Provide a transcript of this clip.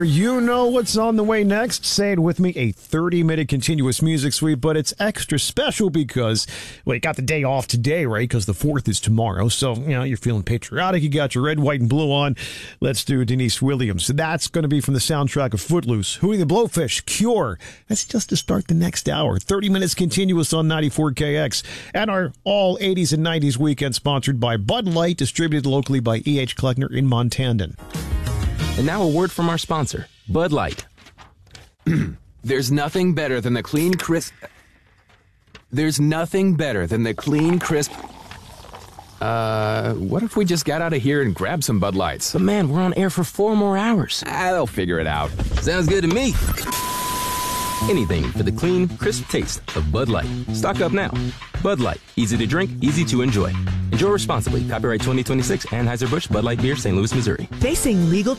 You know what's on the way next. Say it with me, a 30-minute continuous music suite, but it's extra special because, well, you got the day off today, right? Because the 4th is tomorrow. So, you're feeling patriotic. You got your red, white, and blue on. Let's do Denise Williams. That's going to be from the soundtrack of Footloose. Hootie the Blowfish, Cure. That's just to start the next hour. 30 minutes continuous on 94KX. And our all 80s and 90s weekend sponsored by Bud Light, distributed locally by E.H. Kleckner in Montandan. And now a word from our sponsor, Bud Light. There's nothing better than the clean, crisp... what if we just got out of here and grabbed some Bud Lights? But man, we're on air for 4 more hours. They'll figure it out. Sounds good to me. Anything for the clean, crisp taste of Bud Light. Stock up now. Bud Light. Easy to drink, easy to enjoy. Enjoy responsibly. Copyright 2026, Anheuser-Busch, Bud Light Beer, St. Louis, Missouri. Facing legal